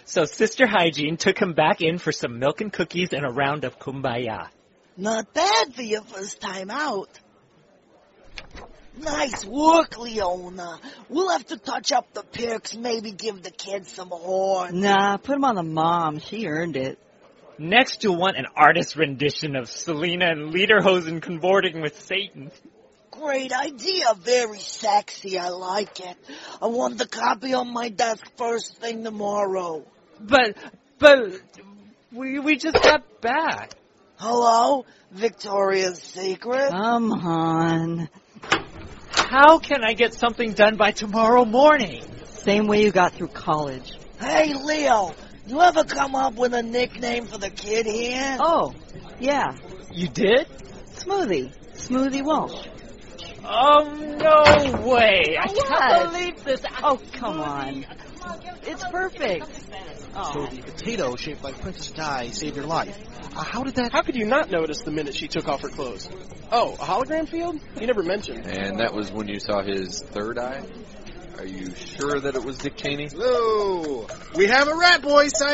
So Sister Hygiene took him back in for some milk and cookies and a round of kumbaya. Not bad for your first time out. Nice work, Leona. We'll have to touch up the pics, maybe give the kids some horns. Nah, put him on the mom. She earned it. Next, you'll want an artist rendition of Selena and Lederhosen cavorting with Satan. Great idea. Very sexy. I like it. I want the copy on my desk first thing tomorrow. But we just got back. Hello? Victoria's Secret? Come on. How can I get something done by tomorrow morning? Same way you got through college. Hey, Leo. You ever come up with a nickname for the kid here? Oh, yeah. You did? Smoothie. Smoothie Walsh. Oh, no way. I What? can't believe this. Oh, come on. It's perfect. So the potato shaped like Princess Di saved your life. How did that... How could you not notice the minute she took off her clothes? Oh, a hologram field? You never mentioned. And that was when you saw his third eye? Are you sure that it was Dick Cheney? Hello. We have a rat boy sighting.